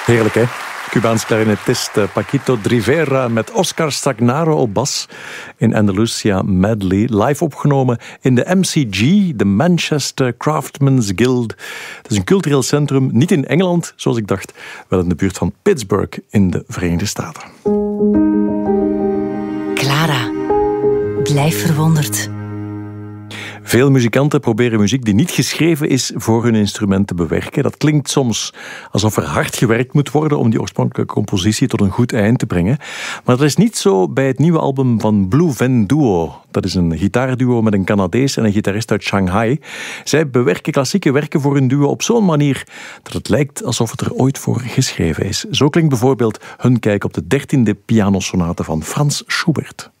Heerlijk, hè? Cubaans clarinetist Paquito Rivera met Oscar Stagnaro op bas in Andalusia Medley, live opgenomen in de MCG, de Manchester Craftsmen's Guild. Het is een cultureel centrum, niet in Engeland, zoals ik dacht, wel in de buurt van Pittsburgh in de Verenigde Staten. Clara, blijf verwonderd. Veel muzikanten proberen muziek die niet geschreven is voor hun instrument te bewerken. Dat klinkt soms alsof er hard gewerkt moet worden om die oorspronkelijke compositie tot een goed eind te brengen. Maar dat is niet zo bij het nieuwe album van Blue Van Duo. Dat is een gitaarduo met een Canadees en een gitarist uit Shanghai. Zij bewerken klassieke werken voor hun duo op zo'n manier dat het lijkt alsof het er ooit voor geschreven is. Zo klinkt bijvoorbeeld hun kijk op de 13e pianosonate van Franz Schubert.